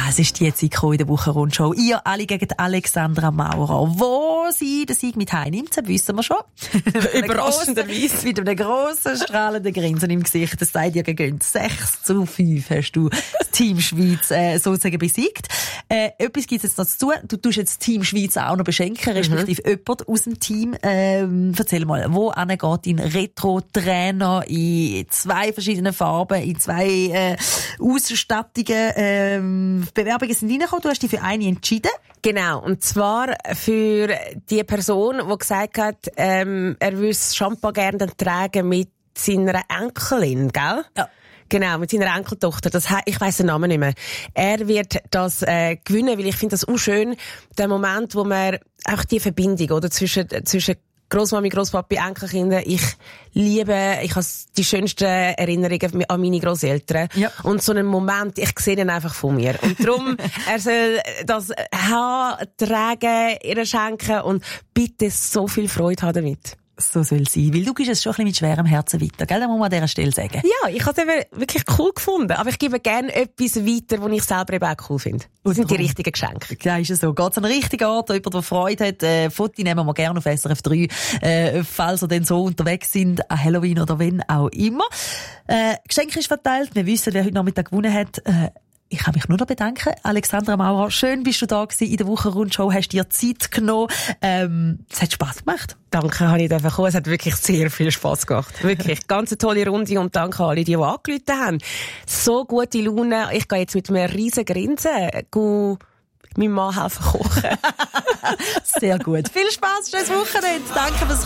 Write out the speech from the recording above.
Es ist die Zeit in der Wochenrundschau. Ihr alle gegen Alexandra Maurer. Wo sie den Sieg mit heimnimmt, wissen wir schon. Überraschenderweise. Mit einem grossen, strahlenden Grinsen im Gesicht. Das sei dir gegönnt. 6-5 hast du das Team Schweiz sozusagen besiegt. Etwas gibt es jetzt noch zu tun. Du tust jetzt das Team Schweiz auch noch beschenken, respektive jemand aus dem Team. Erzähl mal, wo geht dein Retro-Trainer in 2 verschiedenen Farben, in 2 Ausstattungen? Bewerbungen sind reingekommen, du hast dich für eine entschieden. Genau, und zwar für die Person, die gesagt hat, er würde das Shampoo gerne tragen mit seiner Enkelin, gell? Ja. Genau, mit seiner Enkeltochter. Ich weiss den Namen nicht mehr. Er wird das gewinnen, weil ich finde das auch schön, der Moment, wo man auch die Verbindung, oder, zwischen Grossmami, Grosspapi, Enkelkinder. Ich habe die schönsten Erinnerungen an meine Grosseltern. Ja. Und so einen Moment, ich sehe den einfach von mir. Und darum, er soll das tragen, ihr schenken und bitte so viel Freude haben damit. So soll es sein. Weil du gehst es schon ein bisschen mit schwerem Herzen weiter, gell? Das muss man an dieser Stelle sagen. Ja, ich habe es wirklich cool gefunden. Aber ich gebe gerne etwas weiter, was ich selber eben auch cool finde. Das sind die richtigen Geschenke. Ja, ist es so. Geht es an den richtigen Ort, jemand, der Freude hat, Fotos nehmen wir gerne auf SRF 3, falls ihr dann so unterwegs sind, an Halloween oder wenn auch immer. Geschenk ist verteilt. Wir wissen, wer heute Nachmittag gewonnen hat. Ich kann mich nur noch bedanken. Alexandra Maurer, schön bist du da gewesen in der Wochenrundschau, hast dir Zeit genommen. Es hat Spass gemacht. Danke, habe ich kommen. Es hat wirklich sehr viel Spass gemacht. Wirklich. Ganz eine tolle Runde und danke an alle, die angerufen haben. So gute Laune. Ich gehe jetzt mit einem riesen Grinsen meinem Mann helfen kochen. Sehr gut. Viel Spass, schönes Wochenende. Danke fürs